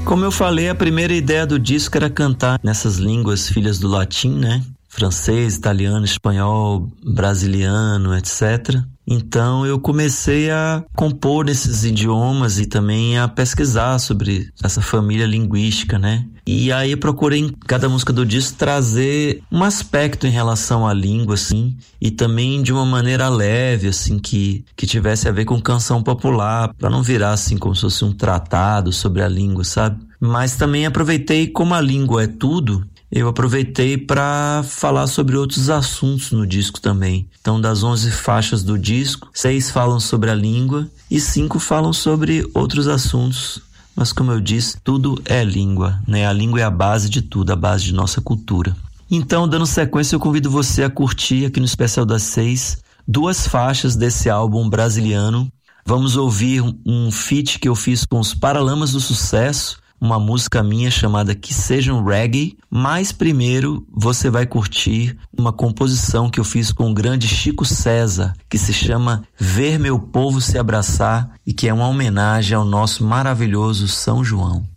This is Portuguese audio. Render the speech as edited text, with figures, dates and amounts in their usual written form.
Como eu falei, a primeira ideia do disco era cantar nessas línguas filhas do latim, né? Francês, italiano, espanhol, brasiliano, etc. Então eu comecei a compor nesses idiomas e também a pesquisar sobre essa família linguística, né? E aí eu procurei em cada música do disco trazer um aspecto em relação à língua, assim, e também de uma maneira leve, assim, que tivesse a ver com canção popular, para não virar assim como se fosse um tratado sobre a língua, sabe? Mas também aproveitei, como a língua é tudo, eu aproveitei para falar sobre outros assuntos no disco também. Então, das 11 faixas do disco, 6 falam sobre a língua e 5 falam sobre outros assuntos. Mas, como eu disse, tudo é língua, né? A língua é a base de tudo, a base de nossa cultura. Então, dando sequência, eu convido você a curtir aqui no Especial das 6 2 faixas desse álbum brasiliano. Vamos ouvir um feat que eu fiz com os Paralamas do Sucesso, uma música minha chamada Que Seja um Reggae, mas primeiro você vai curtir uma composição que eu fiz com o grande Chico César, que se chama Ver Meu Povo Se Abraçar e que é uma homenagem ao nosso maravilhoso São João.